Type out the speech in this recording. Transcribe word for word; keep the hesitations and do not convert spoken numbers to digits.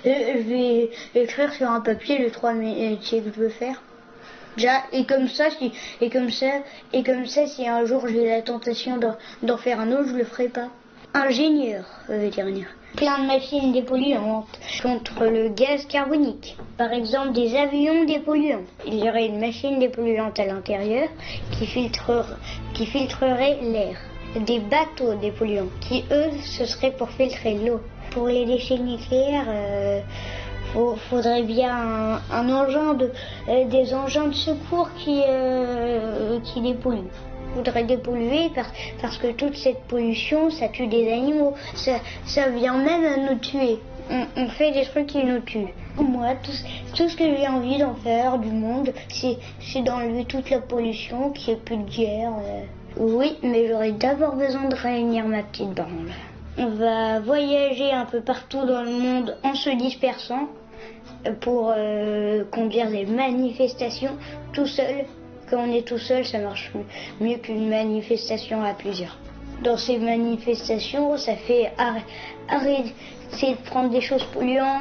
euh, je vais écrire sur un papier les trois métiers que je veux faire. Déjà, et comme ça, si, et comme ça, et comme ça, si un jour j'ai la tentation d'en, d'en faire un autre, je le ferai pas. Ingénieur vétérinaire. Plein de machines dépolluantes contre le gaz carbonique. Par exemple, des avions dépolluants. Il y aurait une machine dépolluante à l'intérieur qui filtrera, qui filtrerait l'air. Des bateaux dépolluants qui, eux, ce serait pour filtrer l'eau. Pour les déchets nucléaires, euh, faut, faudrait bien un, un engin de, euh, des engins de secours qui, euh, qui dépolluent. Faudrait dépolluer parce, parce que toute cette pollution, ça tue des animaux, ça, ça vient même à nous tuer. On, on fait des trucs qui nous tuent. Moi, tout, tout ce que j'ai envie d'en faire du monde, c'est, c'est d'enlever toute la pollution, qu'il n'y ait plus de guerre. Euh. Oui, mais j'aurais d'abord besoin de réunir ma petite bande. On va voyager un peu partout dans le monde en se dispersant pour euh, conduire des manifestations tout seul. Quand on est tout seul, ça marche mieux qu'une manifestation à plusieurs. Dans ces manifestations, ça fait arrêter de prendre des choses polluantes.